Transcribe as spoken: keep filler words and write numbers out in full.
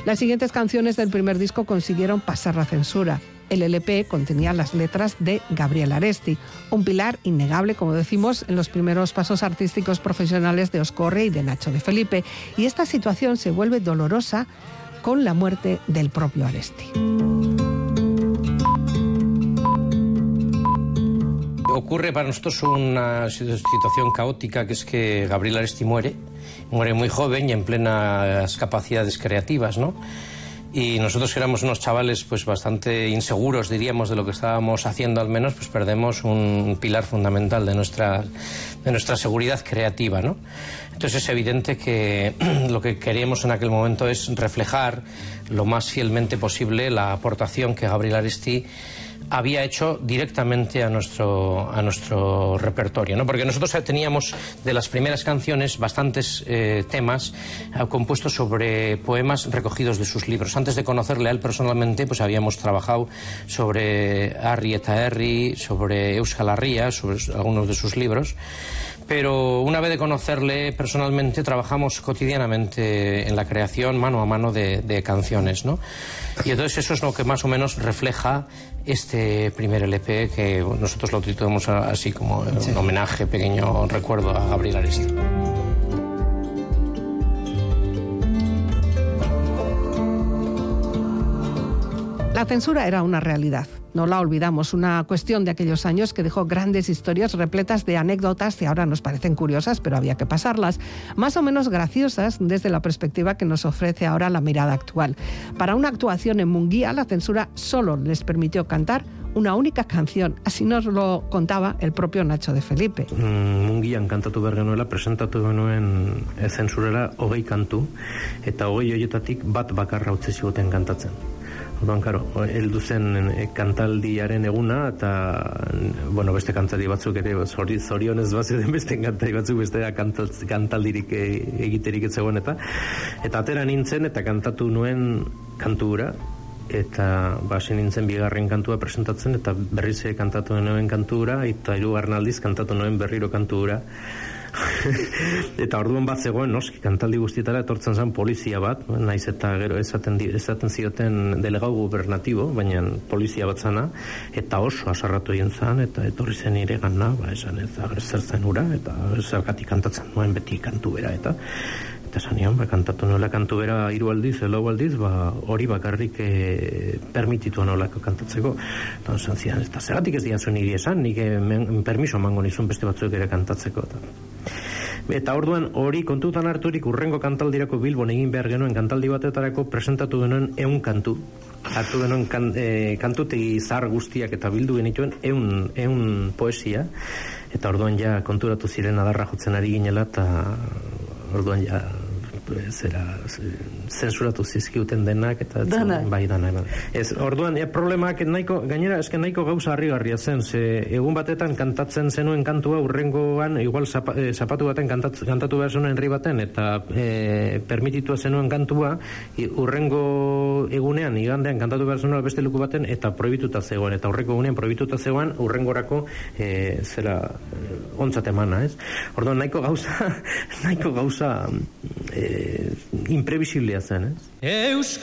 Las siguientes canciones del primer disco consiguieron pasar la censura. El L P contenía las letras de Gabriel Aresti, un pilar innegable, como decimos, en los primeros pasos artísticos profesionales de Oscorre y de Nacho de Felipe. Y esta situación se vuelve dolorosa con la muerte del propio Aresti. Ocurre para nosotros una situación caótica, que es que Gabriel Aresti muere, muere muy joven y en plenas capacidades creativas, ¿no? Y nosotros, que éramos unos chavales pues bastante inseguros, diríamos, de lo que estábamos haciendo, al menos, pues perdemos un pilar fundamental de nuestra, de nuestra seguridad creativa, ¿no? Entonces es evidente que lo que queríamos en aquel momento es reflejar lo más fielmente posible la aportación que Gabriel Aresti había hecho directamente a nuestro, a nuestro repertorio, ¿no? Porque nosotros teníamos de las primeras canciones bastantes eh, temas eh, compuestos sobre poemas recogidos de sus libros. Antes de conocerle a él personalmente, pues habíamos trabajado sobre Arri eta Herri, sobre Euskal Herria, sobre algunos de sus libros. Pero una vez de conocerle personalmente, trabajamos cotidianamente en la creación mano a mano de, de canciones, ¿no? Y entonces eso es lo que más o menos refleja este primer L P, que nosotros lo titulamos así como un homenaje, pequeño recuerdo a Gabriel Aresti. La censura era una realidad, no la olvidamos, una cuestión de aquellos años que dejó grandes historias repletas de anécdotas que ahora nos parecen curiosas, pero había que pasarlas, más o menos graciosas desde la perspectiva que nos ofrece ahora la mirada actual. Para una actuación en Munguía, la censura solo les permitió cantar una única canción, así nos lo contaba el propio Nacho de Felipe. Mm, Mungian kantatu behar genuela, presentatu genuen e, zensurera hogei kantu, eta hogei horietatik bat bakarra utzi ziguten kantatzen. Orduan, karo, heldu zen kantaldiaren eguna, eta, bueno, beste kantaldi batzuk ere, zori, zorionez bazioen beste kantaldi batzuk, beste kantaldirik egiterik ez zegoen, eta, eta atera nintzen, eta kantatu nuen kantura, eta basi nintzen bigarren kantua presentatzen, eta berriz kantatu nuen kantura, eta hirugarren aldiz kantatu nuen berriro kantura. Eta orduan bat zegoen, noski, kantaldi guztietara etortzen zen polizia bat, naiz eta gero esaten, esaten zioten delegau gubernatibo, baina polizia bat zana, eta oso asarratu egin zen, eta etorri zen ire gana, ba, esan ez zer zen ura, eta zergatik kantatzen nuen beti kantu bera, eta eta esan nion, ba, kantatu nola kantu bera hiru aldiz, lau aldiz, ba, hori bakarrik e, permititu nolako kantatzeko. Eta esan zian, eta zergatik ez diazu niri esan, nik e, men, permiso mango nizun beste batzuk ere kantatzeko. Eta, eta orduan hori kontutan harturik urrengo kantaldirako Bilbon egin behar genuen kantaldi batetarako presentatu genuen ehun kantu. Hartu genuen kan, e, kantutegi zahar guztiak eta bildu genituen ehun, ehun poesia, eta orduan ja konturatu ziren adarra jotzen ari ginela, eta orduan ja zera zensuratu zizkiuten denak, eta danak. Bai, danak. Ez, orduan, ja, problemak nahiko, gainera, eske nahiko gauza harrigarria zen, ze egun batetan kantatzen zenuen kantua urrengoan, igual zapa, e, zapatu baten kantat, kantatu behar zenuen herri baten, eta e, permititua zenuen kantua, i, urrengo egunean, igandean kantatu behar zenuen beste luku baten, eta prohibituta zegoen, eta urrengo egunean prohibituta zegoen, urrengorako e, zera e, ontzat emana, ez? Orduan, nahiko gauza, nahiko gauza e, imprevisiblea zen, ez?